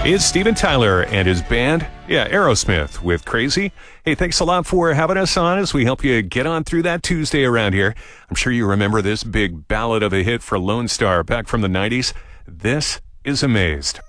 It's Steven Tyler and his band, Aerosmith with Crazy. Hey, thanks a lot for having us on as we help you get on through that Tuesday around here. I'm sure you remember this big ballad of a hit for Lone Star back from the 90s. This is Amazed.